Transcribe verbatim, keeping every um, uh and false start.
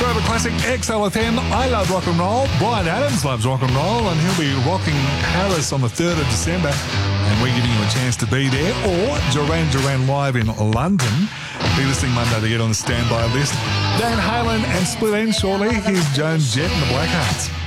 Forever Classic X L F M. I love rock and roll. Brian Adams loves rock and roll, and he'll be rocking Paris on the third of December. And we're giving you a chance to be there. Or Duran Duran live in London. Be listening Monday to get on the standby list. Dan Halen and Split Enz shortly. Here's Joan Jett and the Blackhearts.